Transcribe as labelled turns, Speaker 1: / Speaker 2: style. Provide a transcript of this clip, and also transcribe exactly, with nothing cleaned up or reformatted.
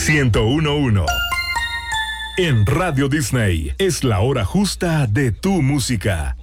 Speaker 1: ciento uno punto uno. En Radio Disney es la hora justa de tu música.